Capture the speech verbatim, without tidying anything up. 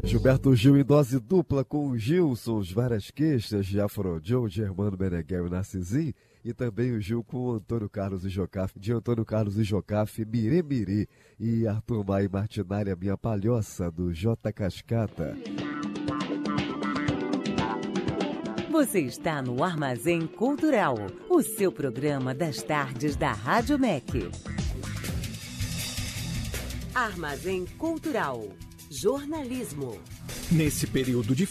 Gilberto Gil em dose dupla com o Gilson, os várias queixas de Afro Joe, de Germano Meneghel e Narcisim, e também o Gil com o Antônio Carlos e Jocafe, de Antônio Carlos e Jocafe, Mire Mire, e Arthur Maia e Martinária, Minha Palhoça, do J. Cascata. Você está no Armazém Cultural, o seu programa das tardes da Rádio M E C. Armazém Cultural. Jornalismo. Nesse período de